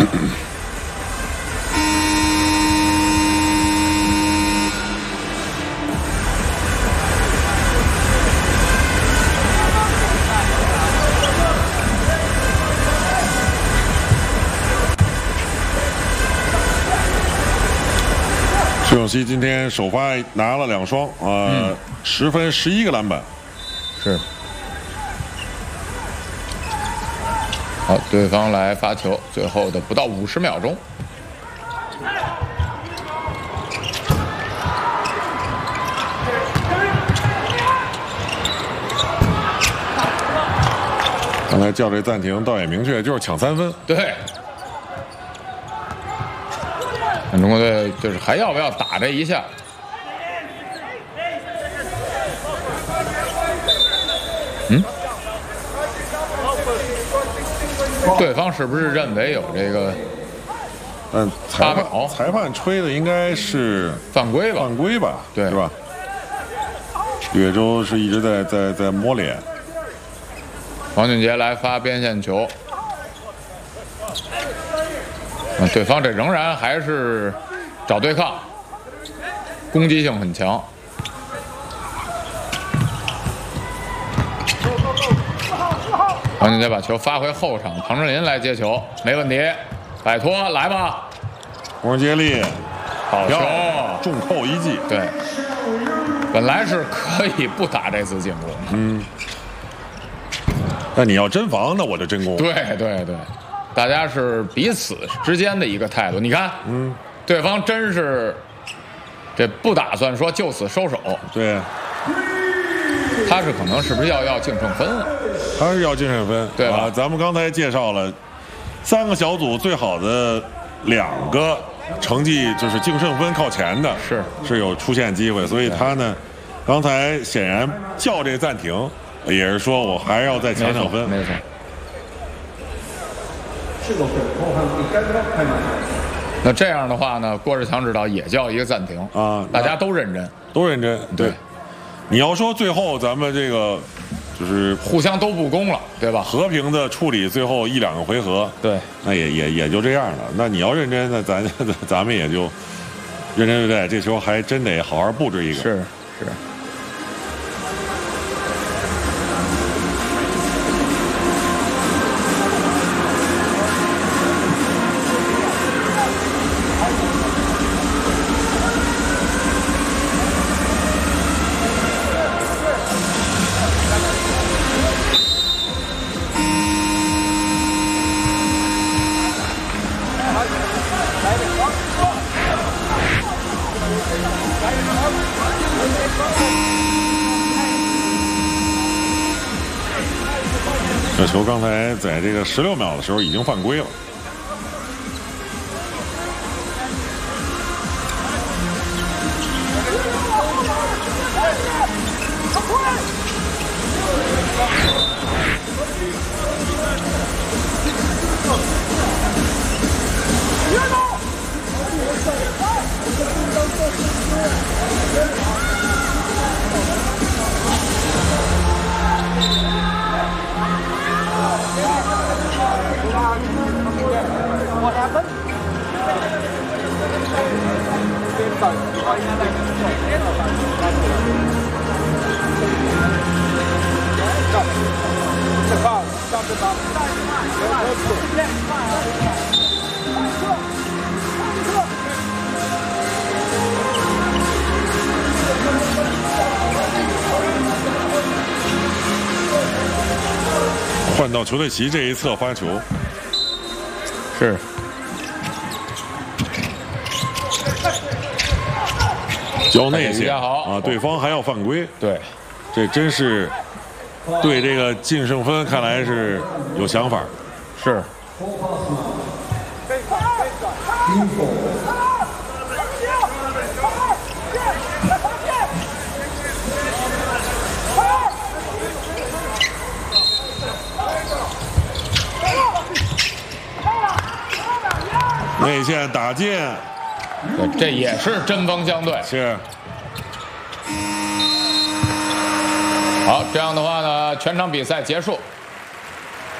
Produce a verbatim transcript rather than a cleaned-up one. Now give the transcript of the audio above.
徐永熙今天首发拿了两双，呃，十、嗯、分十一个篮板， 是。好，对方来发球，最后的不到五十秒钟。 刚才叫这暂停倒也明确，就是抢三分。 对。中国队就是还要不要打这一下？嗯，对方是不是认为有这个？ 嗯，裁判裁判吹的应该是犯规吧？ 犯规吧？ 对， 是吧？岳州是一直在在在摸脸。 王俊杰来发边线球。对方这仍然还是找对抗，攻击性很强。王俊杰把球发回后场，唐振林来接球，没问题，摆脱来吧。 王杰利， 好球， 重扣一记。 对，本来是可以不打这次进攻， 嗯，那你要真防，那我就真攻。 对对对。大家是彼此之间的一个态度，你看， 嗯， 对方真是这不打算说就此收手， 对， 他是可能是不是要要净胜分了？ 他是要净胜分， 对吧？ 啊，咱们刚才介绍了三个小组最好的两个成绩就是净胜分靠前的， 是是有出现机会，所以他呢，刚才显然叫这暂停，也是说我还要再抢抢分， 没错。那这样的话呢，郭志强指导也叫一个暂停啊， 大家都认真， 都认真。对， 对你要说最后咱们这个就是互相都不攻了，对吧？ 和平的处理最后一两个回合， 对， 那也也也就这样了。那你要认真，那咱咱们也就认真对待。这球还真得好好布置一个。 是是。 这球刚才在这个十六秒的时候已经犯规了。换到球队席这一侧发球， 是交内线啊，对方还要犯规， 对， 这真是对这个净胜分看来是有想法， 是。 内线打进， 对，这也是针锋相对。 是。 好，这样的话呢，全场比赛结束。